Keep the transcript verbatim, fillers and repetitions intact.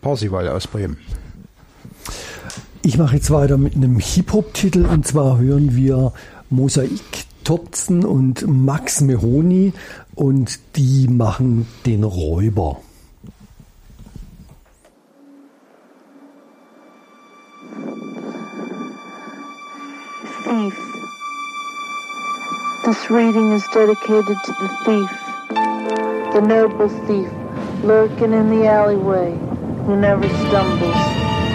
Parsival aus Bremen. Ich mache jetzt weiter mit einem Hip-Hop-Titel und zwar hören wir Mosaik Topzen und Max Mehoni und die machen den Räuber. Thief. This reading is dedicated to the thief, the noble thief, lurking in the alleyway, who never stumbles,